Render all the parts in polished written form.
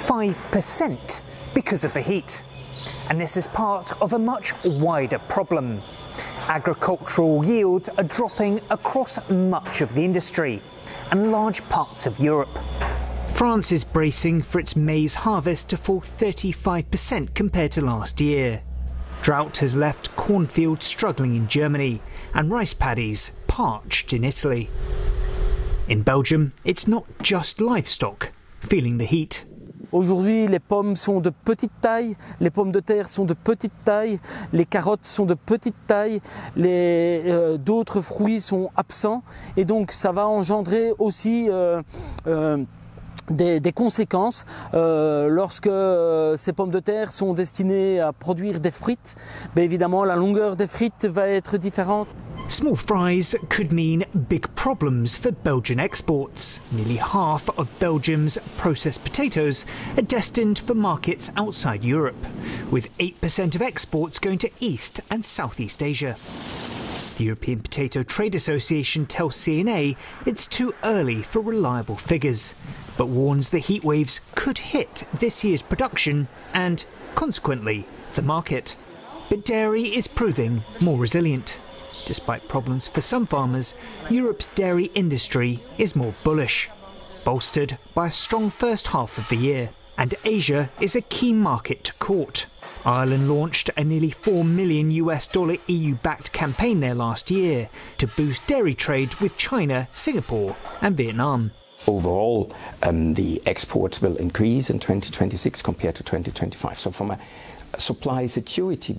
5% because of the heat. And this is part of a much wider problem. Agricultural yields are dropping across much of the industry and large parts of Europe. France is bracing for its maize harvest to fall 35% compared to last year. Drought has left cornfields struggling in Germany and rice paddies parched in Italy. In Belgium, it's not just livestock feeling the heat. Aujourd'hui, les pommes sont de petite taille, les pommes de terre sont de petite taille, les carottes sont de petite taille, d'autres fruits sont absents et donc ça va engendrer aussi des conséquences lorsque ces pommes de terre sont destinées à produire des frites. Bien évidemment, la longueur des frites va être différente. Small fries could mean big problems for Belgian exports. Nearly half of Belgium's processed potatoes are destined for markets outside Europe, with 8% of exports going to East and Southeast Asia. The European Potato Trade Association tells CNA it's too early for reliable figures, but warns the heat waves could hit this year's production and, consequently, the market. But dairy is proving more resilient. Despite problems for some farmers, Europe's dairy industry is more bullish, bolstered by a strong first half of the year. And Asia is a key market to court. Ireland launched a nearly $4 million EU-backed campaign there last year to boost dairy trade with China, Singapore and Vietnam. Overall, the exports will increase in 2026 compared to 2025. So from a supply security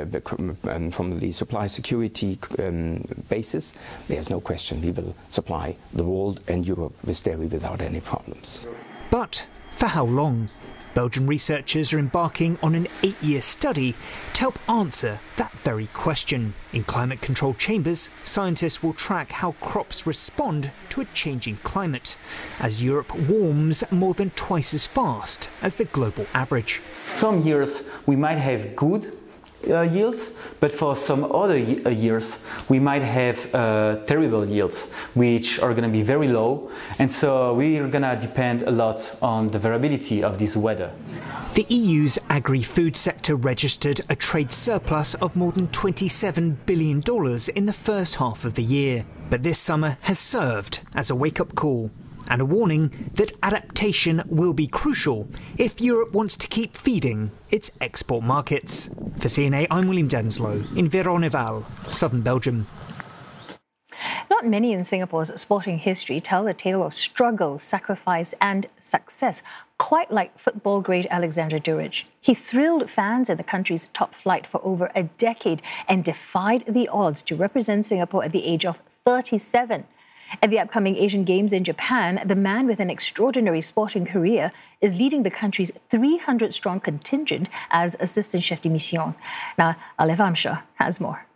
basis, there's no question we will supply the world and Europe with dairy without any problems. But for how long? Belgian researchers are embarking on an 8-year study to help answer that very question. In climate-controlled chambers, scientists will track how crops respond to a changing climate, as Europe warms more than twice as fast as the global average. Some years we might have good yields, but for some other years we might have terrible yields, which are going to be very low, and so we're going to depend a lot on the variability of this weather. The EU's agri-food sector registered a trade surplus of more than $27 billion in the first half of the year, but this summer has served as a wake-up call and a warning that adaptation will be crucial if Europe wants to keep feeding its export markets. For CNA, I'm William Denslow in Veyronneval, southern Belgium. Not many in Singapore's sporting history tell a tale of struggle, sacrifice and success, quite like football great Alexander Durridge. He thrilled fans in the country's top flight for over a decade and defied the odds to represent Singapore at the age of 37. At the upcoming Asian Games in Japan, the man with an extraordinary sporting career is leading the country's 300-strong contingent as assistant chef de mission. Now, Alef Amshar has more.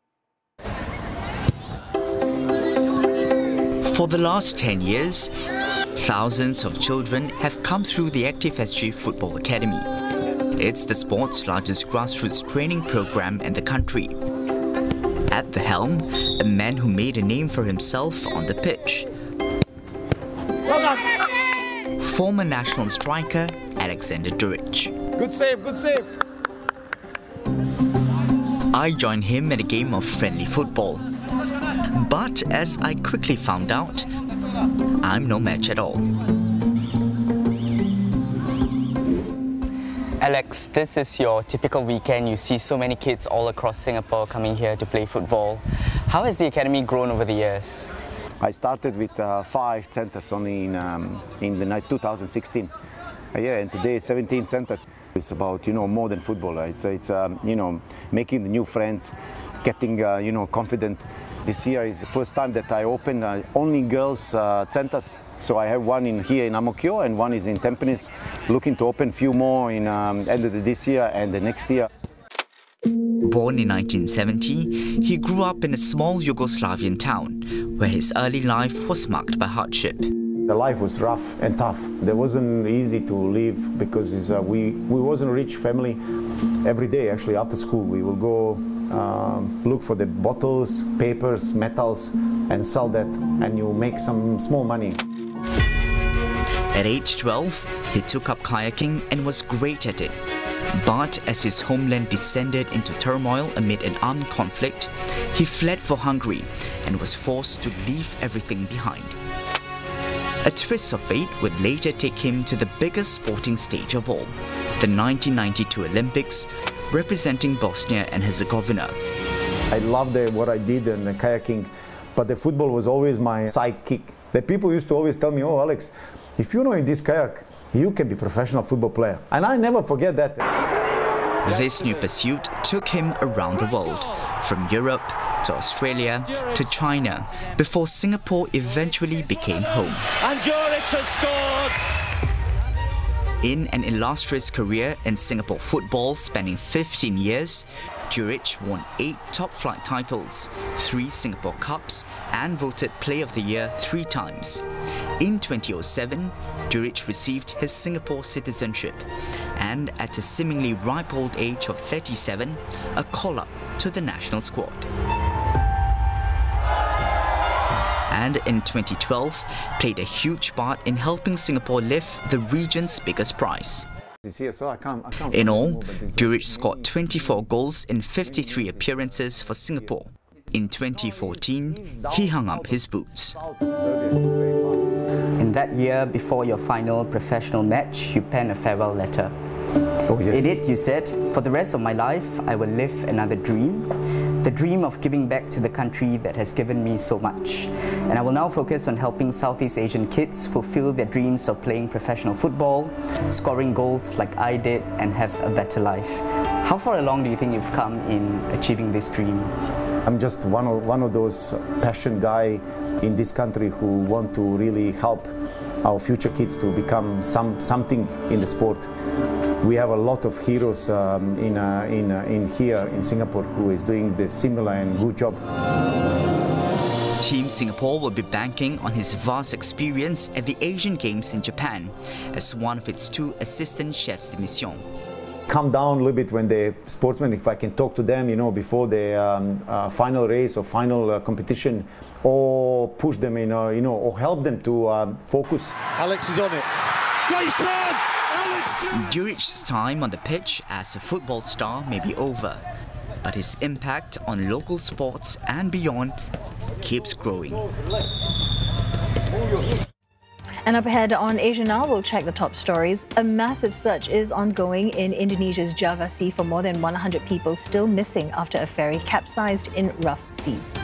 For the last 10 years, thousands of children have come through the Active SG Football Academy. It's the sport's largest grassroots training program in the country. At the helm, a man who made a name for himself on the pitch. Former national striker Alexander Durridge. Good save, good save. I joined him in a game of friendly football. But as I quickly found out, I'm no match at all. Alex, this is your typical weekend. You see so many kids all across Singapore coming here to play football. How has the academy grown over the years? I started with 5 centers only in the night 2016. And today 17 centers. It's about, more than football. It's making the new friends, getting, confident. This year is the first time that I open only girls centers. So I have one here in Ang Mo Kio and one is in Tampines. Looking to open a few more in end of this year and the next year. Born in 1970, he grew up in a small Yugoslavian town where his early life was marked by hardship. The life was rough and tough. It wasn't easy to live because we wasn't a rich family. Every day, actually, after school, we will go look for the bottles, papers, metals, and sell that, and you make some small money. At age 12, he took up kayaking and was great at it. But as his homeland descended into turmoil amid an armed conflict, he fled for Hungary and was forced to leave everything behind. A twist of fate would later take him to the biggest sporting stage of all, the 1992 Olympics, representing Bosnia and Herzegovina. I loved what I did in the kayaking, but the football was always my sidekick. The people used to always tell me, "Oh, Alex, if you know in this kayak, you can be a professional football player." And I never forget that. This new pursuit took him around the world, from Europe to Australia to China, before Singapore eventually became home. And Djuric has scored! In an illustrious career in Singapore football spanning 15 years, Djuric won 8 top-flight titles, 3 Singapore Cups, and voted Player of the Year 3 times. In 2007, Djuric received his Singapore citizenship, and at a seemingly ripe old age of 37, a call-up to the national squad. And in 2012, played a huge part in helping Singapore lift the region's biggest prize. In all, Djuric scored 24 goals in 53 appearances for Singapore. In 2014, he hung up his boots. In that year, before your final professional match, you penned a farewell letter. Oh, yes. In it, you said, "For the rest of my life, I will live another dream. The dream of giving back to the country that has given me so much. And I will now focus on helping Southeast Asian kids fulfill their dreams of playing professional football, scoring goals like I did, and have a better life." How far along do you think you've come in achieving this dream? I'm just one of those passionate guy in this country who want to really help our future kids to become something in the sport. We have a lot of heroes in here in Singapore who is doing the similar and good job. Team Singapore will be banking on his vast experience at the Asian Games in Japan as one of its 2 assistant chefs de mission. Calm down a little bit when the sportsmen, if I can talk to them, before the final race or final competition, or push them, or help them to focus. Alex is on it. Great turn! Djuric's time on the pitch as a football star may be over, but his impact on local sports and beyond keeps growing. And up ahead on Asia Now, we'll check the top stories. A massive search is ongoing in Indonesia's Java Sea for more than 100 people still missing after a ferry capsized in rough seas.